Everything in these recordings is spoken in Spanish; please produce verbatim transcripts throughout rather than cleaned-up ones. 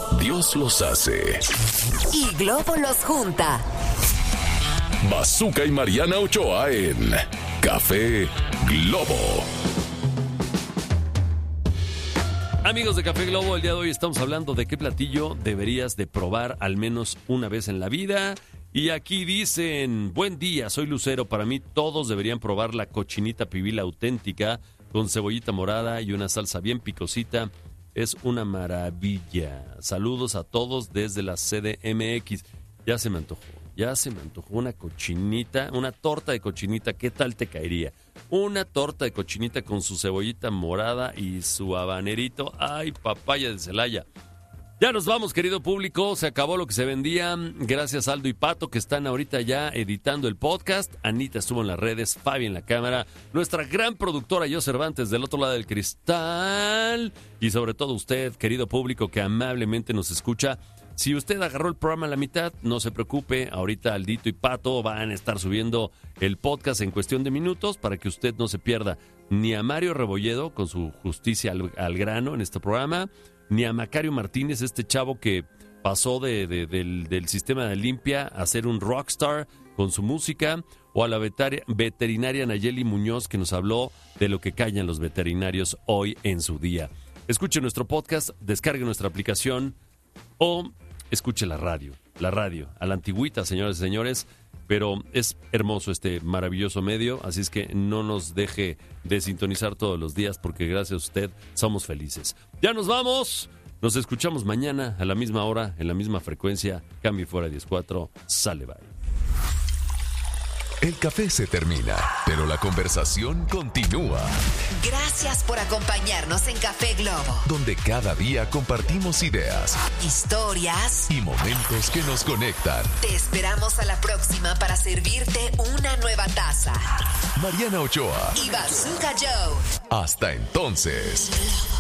Dios los hace y Globo los junta. Bazooka y Mariana Ochoa en Café Globo. Amigos de Café Globo, el día de hoy estamos hablando de qué platillo deberías de probar al menos una vez en la vida. Y aquí dicen, buen día, soy Lucero, para mí todos deberían probar la cochinita pibil auténtica con cebollita morada y una salsa bien picosita. Es una maravilla. Saludos a todos desde la C D M X. Ya se me antojó, ya se me antojó una cochinita, una torta de cochinita. ¿Qué tal te caería? Una torta de cochinita con su cebollita morada y su habanerito. ¡Ay, papaya de Celaya! Ya nos vamos, querido público. Se acabó lo que se vendía. Gracias a Aldo y Pato, que están ahorita ya editando el podcast. Anita estuvo en las redes, Fabi en la cámara. Nuestra gran productora, Yo Cervantes, del otro lado del cristal. Y sobre todo usted, querido público, que amablemente nos escucha. Si usted agarró el programa a la mitad, no se preocupe. Ahorita Aldito y Pato van a estar subiendo el podcast en cuestión de minutos para que usted no se pierda ni a Mario Rebolledo con su justicia al, al grano en este programa, ni a Macario Martínez, este chavo que pasó de, de, del, del sistema de limpia a ser un rockstar con su música, o a la veter- veterinaria Nayeli Muñoz, que nos habló de lo que callan los veterinarios hoy en su día. Escuche nuestro podcast, descargue nuestra aplicación o escuche la radio, la radio, a la antigüita, señores y señores, pero es hermoso este maravilloso medio, así es que no nos deje de sintonizar todos los días, porque gracias a usted somos felices. Ya nos vamos, nos escuchamos mañana a la misma hora, en la misma frecuencia, cambio fuera diez cuatro, sale bye. El café se termina, pero la conversación continúa. Gracias por acompañarnos en Café Globo, Donde cada día compartimos ideas, historias y momentos que nos conectan. Te esperamos a la próxima para servirte una nueva taza. Mariana Ochoa Y Bazooka Joe. Hasta entonces.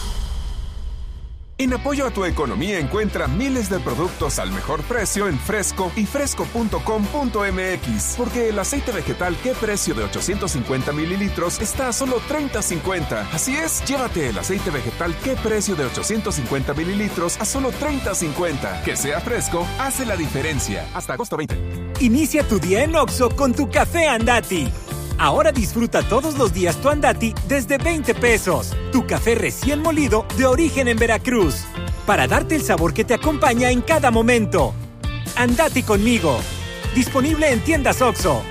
En apoyo a tu economía, encuentra miles de productos al mejor precio en Fresco y fresco punto com punto m x. Porque el aceite vegetal Qué Precio de ochocientos cincuenta mililitros está a solo treinta cincuenta. Así es, llévate el aceite vegetal Qué Precio de ochocientos cincuenta mililitros a solo treinta cincuenta. Que sea fresco, hace la diferencia. Hasta agosto veinte. Inicia tu día en Oxxo con tu café Andati. Ahora disfruta todos los días tu Andati desde veinte pesos. Tu café recién molido de origen en Veracruz. Para darte el sabor que te acompaña en cada momento. Andati conmigo. Disponible en tiendas Oxxo.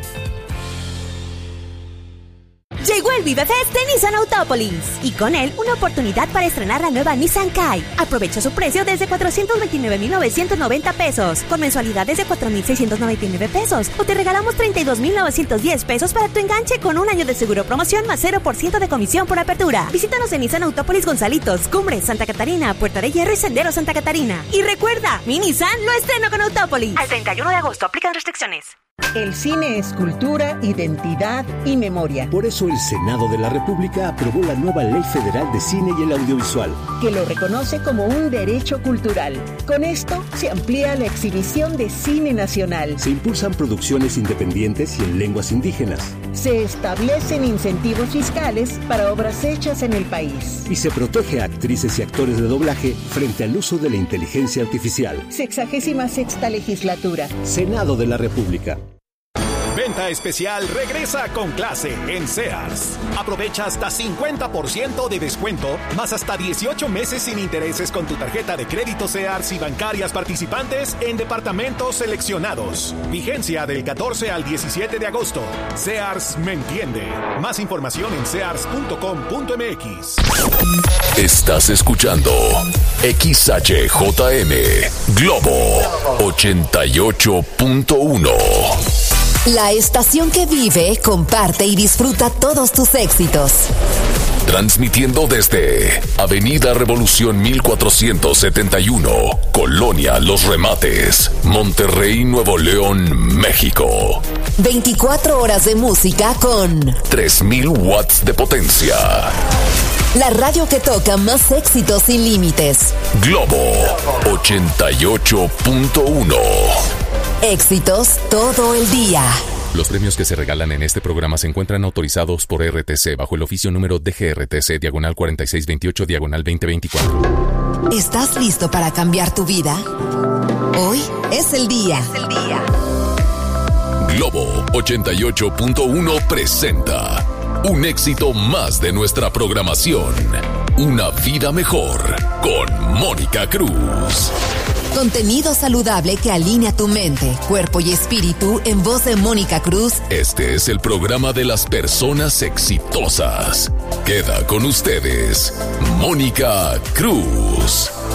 Llegó el Vive Fest de Nissan Autópolis y con él una oportunidad para estrenar la nueva Nissan Kite. Aprovecha su precio desde cuatrocientos veintinueve mil novecientos noventa pesos, con mensualidades de cuatro mil seiscientos noventa y nueve pesos, o te regalamos treinta y dos mil novecientos diez pesos para tu enganche con un año de seguro promoción más cero por ciento de comisión por apertura. Visítanos en Nissan Autópolis Gonzalitos, Cumbres, Santa Catarina, Puerta de Hierro y Sendero Santa Catarina. Y recuerda, mi Nissan lo estreno con Autópolis. Al treinta y uno de agosto aplican restricciones. El cine es cultura, identidad y memoria. Por eso el Senado de la República aprobó la nueva Ley Federal de Cine y el Audiovisual, que lo reconoce como un derecho cultural. Con esto se amplía la exhibición de cine nacional. Se impulsan producciones independientes y en lenguas indígenas. Se establecen incentivos fiscales para obras hechas en el país. Y se protege a actrices y actores de doblaje frente al uso de la inteligencia artificial. Sexagésima sexta legislatura. Senado de la República. Venta especial regresa con clase en Sears. Aprovecha hasta cincuenta por ciento de descuento, más hasta dieciocho meses sin intereses con tu tarjeta de crédito Sears y bancarias participantes en departamentos seleccionados. Vigencia del catorce al diecisiete de agosto. Sears me entiende. Más información en sears punto com punto m x. Estás escuchando X H J M Globo ochenta y ocho punto uno. La estación que vive, comparte y disfruta todos tus éxitos. Transmitiendo desde Avenida Revolución mil cuatrocientos setenta y uno, Colonia Los Remates, Monterrey, Nuevo León, México. veinticuatro horas de música con tres mil watts de potencia. La radio que toca más éxitos sin límites. Globo ochenta y ocho punto uno. Éxitos todo el día. Los premios que se regalan en este programa se encuentran autorizados por R T C bajo el oficio número D G R T C diagonal cuarenta y seis veintiocho diagonal veinte veinticuatro. ¿Estás listo para cambiar tu vida? Hoy es el día. Es el día. Globo ochenta y ocho punto uno presenta un éxito más de nuestra programación. Una vida mejor con Mónica Cruz. Contenido saludable que alinea tu mente, cuerpo y espíritu en voz de Mónica Cruz. Este es el programa de las personas exitosas. Queda con ustedes, Mónica Cruz.